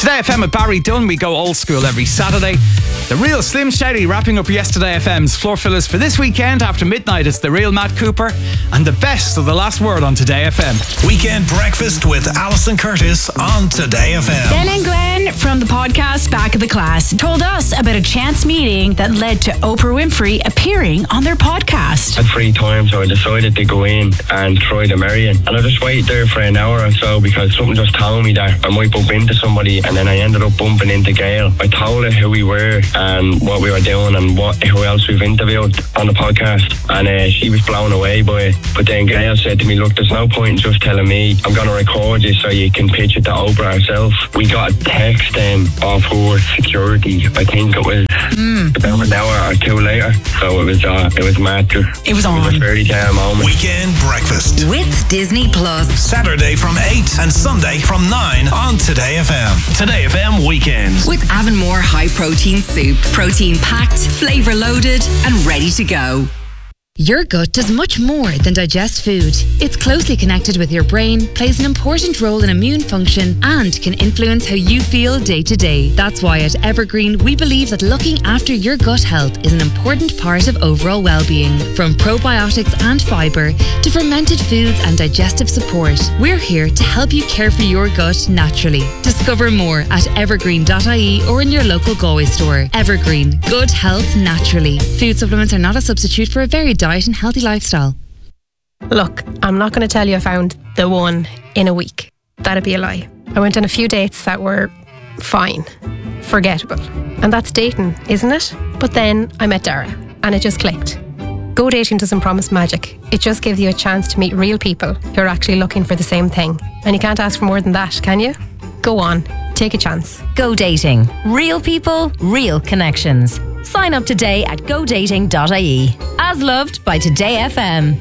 Today FM with Barry Dunn, we go old school every Saturday. The real Slim Shady wrapping up Yesterday FM's floor fillers for this weekend. After midnight, it's the real Matt Cooper and the best of the last word on Today FM. Weekend breakfast with Alison Curtis on Today FM. Ben and Glenn from the podcast Back of the Class told us about a chance meeting that led to Oprah Winfrey appearing on their podcast. I had free time, so I decided to go in and try the Marion. And I just waited there for an hour or so because something just told me that I might bump into somebody, and then I ended up bumping into Gail. I told her who we were and what we were doing and who else we've interviewed on the podcast, and she was blown away by it. But then Gail said to me, look, there's no point in just telling me. I'm going to record you so you can pitch it to Oprah herself. We got a text then off her security. I think it was about an hour or two later. So it was mad. It was on. It was a fairy tale moment. Weekend breakfast with Disney Plus. Saturday from 8 and Sunday from 9 on Today FM. Today FM Weekends. With Avonmore High Protein Soup. Protein packed, flavour loaded and ready to go. Your gut does much more than digest food. It's closely connected with your brain, plays an important role in immune function, and can influence how you feel day to day. That's why at Evergreen, we believe that looking after your gut health is an important part of overall well-being. From probiotics and fibre to fermented foods and digestive support, we're here to help you care for your gut naturally. Discover more at evergreen.ie or in your local Galway store. Evergreen, good health naturally. Food supplements are not a substitute for a varied diet and healthy lifestyle. Look, I'm not going to tell you I found the one in a week. That'd be a lie. I went on a few dates that were fine, forgettable. And that's dating, isn't it? But then I met Dara and it just clicked. Go dating doesn't promise magic. It just gives you a chance to meet real people who are actually looking for the same thing. And you can't ask for more than that, can you? Go on, take a chance. Go dating. Real people, real connections. Sign up today at godating.ie. As loved by Today FM.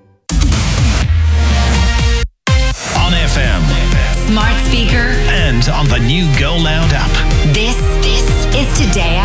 On FM. Smart speaker. And on the new Go Loud app. This is Today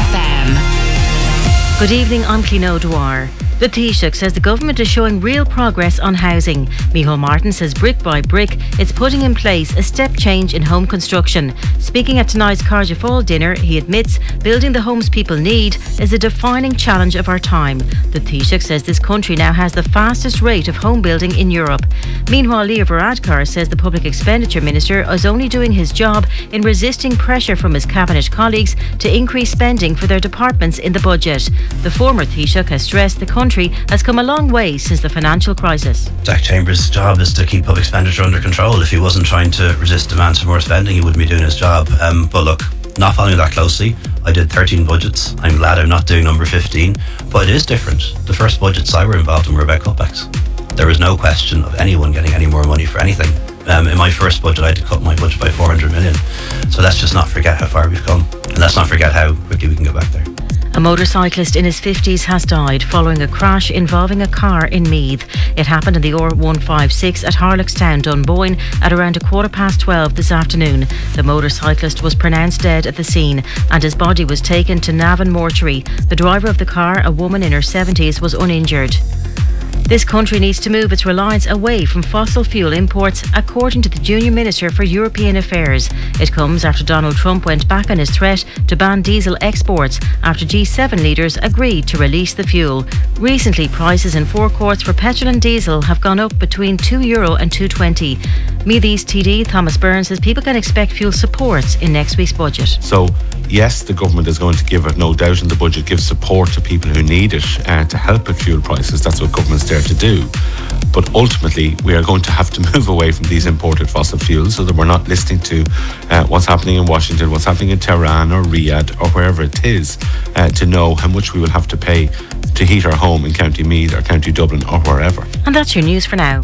FM. Good evening, I'm Clino Dwyer. The Taoiseach says the government is showing real progress on housing. Micheál Martin says brick by brick it's putting in place a step change in home construction. Speaking at tonight's Cardiff Fall dinner, he admits building the homes people need is a defining challenge of our time. The Taoiseach says this country now has the fastest rate of home building in Europe. Meanwhile, Leo Varadkar says the Public Expenditure Minister is only doing his job in resisting pressure from his cabinet colleagues to increase spending for their departments in the budget. The former Taoiseach has stressed the country has come a long way since the financial crisis. Jack Chambers' job is to keep public expenditure under control. If he wasn't trying to resist demands for more spending, he wouldn't be doing his job. But look, not following that closely. I did 13 budgets. I'm glad I'm not doing number 15. But it is different. The first budgets I were involved in were about cutbacks. There was no question of anyone getting any more money for anything. In my first budget, I had to cut my budget by 400 million. So let's just not forget how far we've come. And let's not forget how quickly we can go back there. A motorcyclist in his 50s has died following a crash involving a car in Meath. It happened in the R156 at Harlockstown, Dunboyne at around 12:15 this afternoon. The motorcyclist was pronounced dead at the scene and his body was taken to Navan Mortuary. The driver of the car, a woman in her 70s, was uninjured. This country needs to move its reliance away from fossil fuel imports, according to the Junior Minister for European Affairs. It comes after Donald Trump went back on his threat to ban diesel exports after G7 leaders agreed to release the fuel. Recently, prices in forecourts for petrol and diesel have gone up between €2 and €2.20. Meath East TD Thomas Byrne says people can expect fuel supports in next week's budget. So, yes, the government is going to give it, no doubt in the budget, give support to people who need it to help with fuel prices. That's what government's there to do. But ultimately, we are going to have to move away from these imported fossil fuels so that we're not listening to what's happening in Washington, what's happening in Tehran or Riyadh or wherever it is, to know how much we will have to pay to heat our home in County Meath or County Dublin or wherever. And that's your news for now.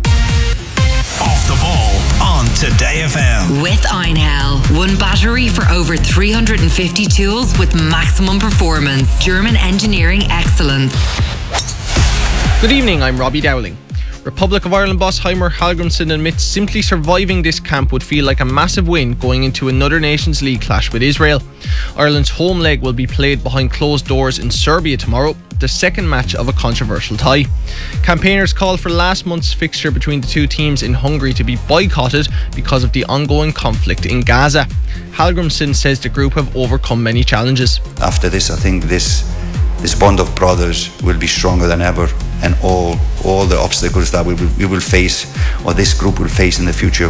Off the ball on Today FM. With Einhell. One battery for over 350 tools with maximum performance. German engineering excellence. Good evening, I'm Robbie Dowling. Republic of Ireland boss Heimer Hallgrimsson admits simply surviving this camp would feel like a massive win going into another Nations League clash with Israel. Ireland's home leg will be played behind closed doors in Serbia tomorrow, the second match of a controversial tie. Campaigners called for last month's fixture between the two teams in Hungary to be boycotted because of the ongoing conflict in Gaza. Hallgrimsson says the group have overcome many challenges. After this, I think this bond of brothers will be stronger than ever, and all the obstacles that we will face, or this group will face in the future,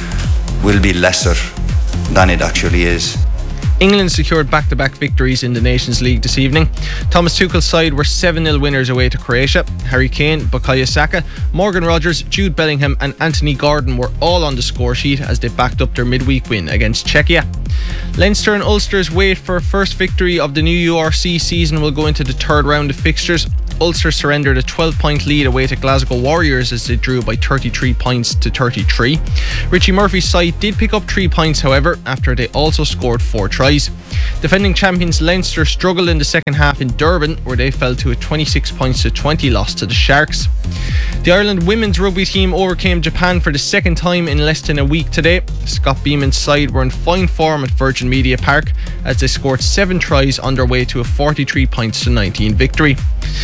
will be lesser than it actually is. England secured back-to-back victories in the Nations League this evening. Thomas Tuchel's side were 7-0 winners away to Croatia. Harry Kane, Bukayo Saka, Morgan Rogers, Jude Bellingham and Anthony Gordon were all on the score sheet as they backed up their midweek win against Czechia. Leinster and Ulster's wait for a first victory of the new URC season will go into the third round of fixtures. Ulster surrendered a 12-point lead away to Glasgow Warriors as they drew by 33 points to 33. Richie Murphy's side did pick up 3 points, however, after they also scored 4 tries. Defending champions Leinster struggled in the second half in Durban, where they fell to a 26 points to 20 loss to the Sharks. The Ireland women's rugby team overcame Japan for the second time in less than a week today. Scott Beeman's side were in fine form at Virgin Media Park as they scored 7 tries on their way to a 43 points to 19 victory.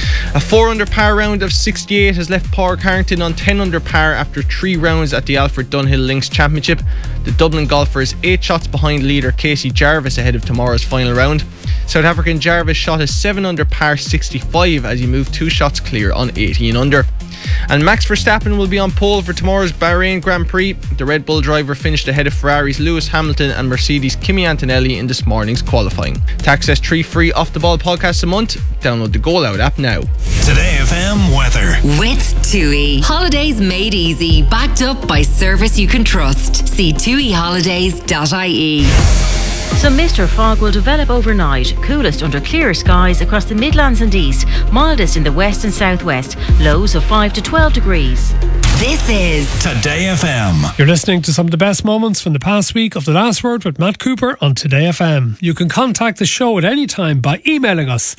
A 4 under par round of 68 has left Pádraig Harrington on 10 under par after 3 rounds at the Alfred Dunhill Links Championship. The Dublin golfer is 8 shots behind leader Casey Jarvis ahead of tomorrow's final round. South African Jarvis shot a 7 under par 65 as he moved 2 shots clear on 18 under. And Max Verstappen will be on pole for tomorrow's Bahrain Grand Prix. The Red Bull driver finished ahead of Ferrari's Lewis Hamilton and Mercedes' Kimi Antonelli in this morning's qualifying. To access 3 free Off The Ball podcasts a month, download the Goal Out app now. Today FM weather. With TUI. Holidays made easy, backed up by service you can trust. See TUIHolidays.ie. Some mist or fog will develop overnight. Coolest under clearer skies across the Midlands and East. Mildest in the west and southwest. Lows of 5 to 12 degrees. This is Today FM. You're listening to some of the best moments from the past week of The Last Word with Matt Cooper on Today FM. You can contact the show at any time by emailing us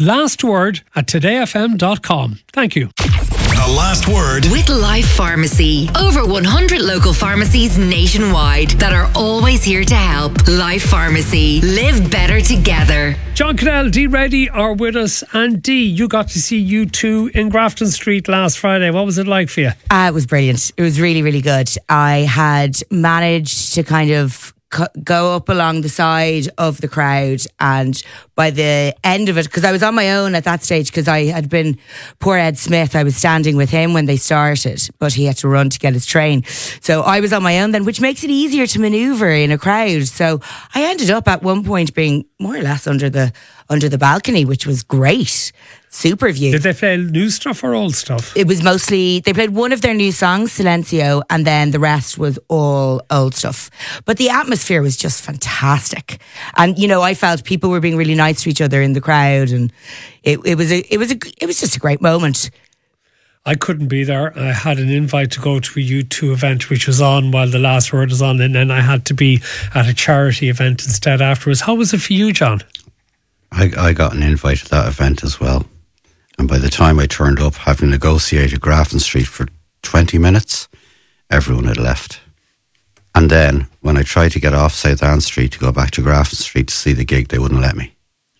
lastword@todayfm.com. Thank you. The Last Word with Life Pharmacy. Over 100 local pharmacies nationwide that are always here to help. Life Pharmacy. Live better together. John Cadell, Dee Reddy are with us. And Dee, you got to see U2 in Grafton Street last Friday. What was it like for you? It was brilliant. It was really, really good. I had managed to kind of go up along the side of the crowd, and by the end of it, because I was on my own at that stage, because I had been, poor Ed Smith, I was standing with him when they started, but he had to run to get his train, so I was on my own then, which makes it easier to manoeuvre in a crowd. So I ended up at one point being more or less under the balcony, which was great. Super view. Did they play new stuff or old stuff? It was mostly, they played one of their new songs, Silencio, and then the rest was all old stuff. But the atmosphere was just fantastic. And, you know, I felt people were being really nice to each other in the crowd, and it was just a great moment. I couldn't be there. I had an invite to go to a U2 event which was on while The Last Word was on, and then I had to be at a charity event instead afterwards. How was it for you, John? I got an invite to that event as well. And by the time I turned up, having negotiated Grafton Street for 20 minutes, everyone had left. And then, when I tried to get off South Anne Street to go back to Grafton Street to see the gig, they wouldn't let me.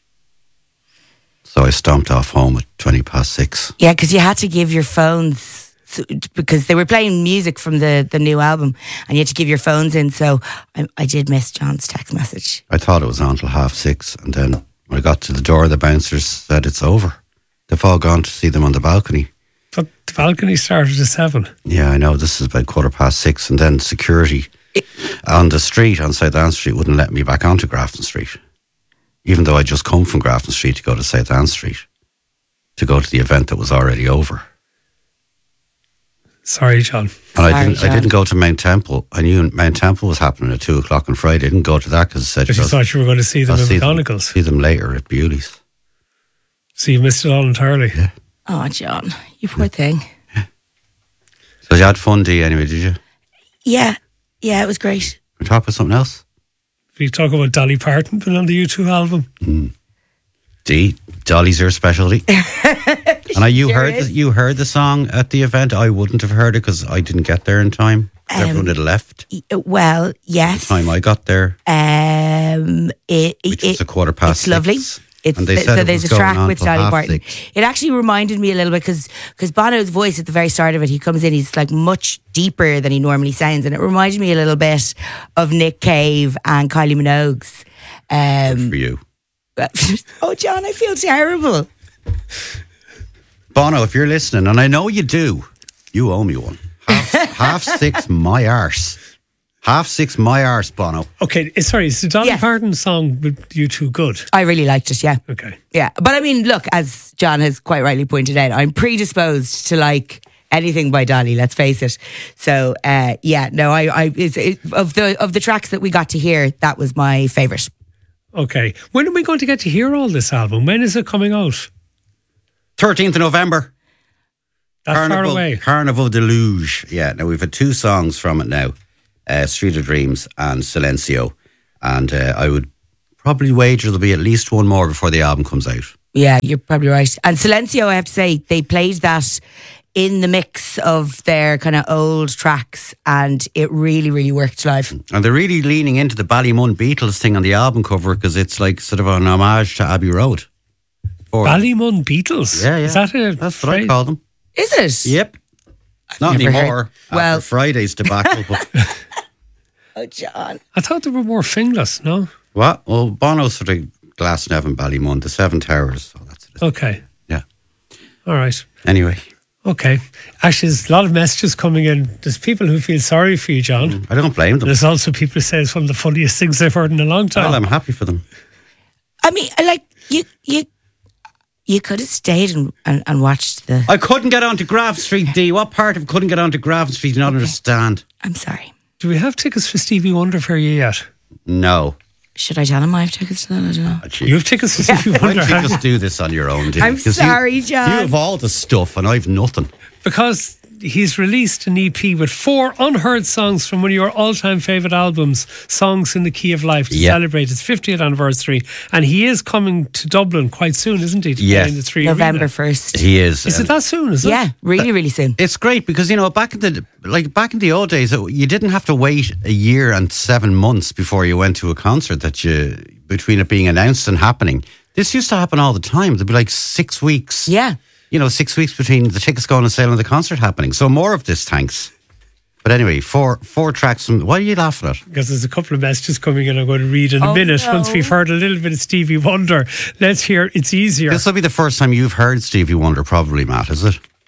So I stomped off home at 6:20. Yeah, because you had to give your phones, because they were playing music from the new album, and you had to give your phones in. So I did miss John's text message. I thought it was on till 6:30, and then when I got to the door, the bouncers said it's over. They've all gone to see them on the balcony. But the balcony started at 7. Yeah, I know. This is about 6:15. And then security on the street, on South Anne Street, wouldn't let me back onto Grafton Street. Even though I'd just come from Grafton Street to go to South Anne Street, to go to the event that was already over. Sorry, John. And I didn't go to Mount Temple. I knew Mount Temple was happening at 2:00 on Friday. I didn't go to that because it said... But you thought you were going to see them in McGonagall's. See them later at Bewley's. So you missed it all entirely. Yeah. Oh, John, you poor thing. Yeah. So you had fun, Dee, anyway, did you? Yeah, it was great. Can we talk about something else? We talk about Dolly Parton being on the U2 album. Dee, Dolly's your specialty. And you heard the song at the event. I wouldn't have heard it because I didn't get there in time. Everyone had left. Well, yes. By the time I got there, which was a 6:15. It's lovely. There's a track with Dolly Parton. It actually reminded me a little bit because Bono's voice at the very start of it, he comes in, he's like much deeper than he normally sounds, and it reminded me a little bit of Nick Cave and Kylie Minogue's. Good for you. Oh, John, I feel terrible. Bono, if you're listening, and I know you do, you owe me one. Half six my arse. Half six my arse, Bono. Okay, sorry, is the Dolly Parton song with you two good? I really liked it, yeah. Okay. Yeah, but I mean, look, as John has quite rightly pointed out, I'm predisposed to like anything by Dolly, let's face it. So, of the tracks that we got to hear, that was my favourite. Okay. When are we going to get to hear all this album? When is it coming out? 13th of November. That's far away. Carnival Deluge. Yeah, now we've had 2 songs from it now. Street of Dreams and Silencio. And I would probably wager there'll be at least one more before the album comes out. Yeah, you're probably right. And Silencio, I have to say, they played that in the mix of their kind of old tracks, and it really, really worked live. And they're really leaning into the Ballymun Beatles thing on the album cover because it's like sort of an homage to Abbey Road. Ballymun Beatles? Yeah. Is that it? That's what I call them. Is it? Yep. Not anymore. After Friday's debacle. Oh, John. I thought they were more Finglas, no? What? Well, Bono's sort of Glasnevin, Ballymun, the Seven Towers. So that's it. Okay. Yeah. All right. Anyway. Okay. Actually, there's a lot of messages coming in. There's people who feel sorry for you, John. I don't blame them. There's also people who say it's one of the funniest things they've heard in a long time. Well, I'm happy for them. I mean, like, you could have stayed and watched the... I couldn't get onto Graf Street, D. What part of couldn't get onto Graf Street? Do you not understand? I'm sorry. Do we have tickets for Stevie Wonder for you yet? No. Should I tell him I have tickets to that? I don't know. You have tickets for Stevie Wonder? Why don't you just do this on your own, I'm sorry, John. You have all the stuff and I've nothing. Because he's released an EP with 4 unheard songs from one of your all-time favourite albums, Songs in the Key of Life, to celebrate its 50th anniversary. And he is coming to Dublin quite soon, isn't he? To play in the 3 November Arena. 1st. He is. Is it that soon, is it? Yeah, really, really soon. It's great because, you know, back in the old days, you didn't have to wait a year and 7 months before you went to a concert between it being announced and happening. This used to happen all the time. There'd be like 6 weeks. Yeah. 6 weeks between the tickets going on sale and the concert happening. So more of this, thanks. But anyway, four tracks from... Why are you laughing at? Because there's a couple of messages coming in I'm going to read in a minute. No. Once we've heard a little bit of Stevie Wonder, let's hear It's Easier. This will be the first time you've heard Stevie Wonder, probably, Matt, is it?